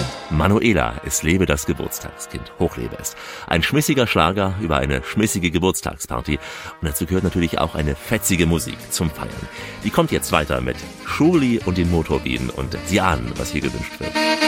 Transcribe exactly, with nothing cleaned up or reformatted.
Manuela, es lebe das Geburtstagskind. Hochlebe es. Ein schmissiger Schlager über eine schmissige Geburtstagsparty. Und dazu gehört natürlich auch eine fetzige Musik zum Feiern. Die kommt jetzt weiter mit Schurli und den Motorbienen. Und Sie ahnen, was hier gewünscht wird.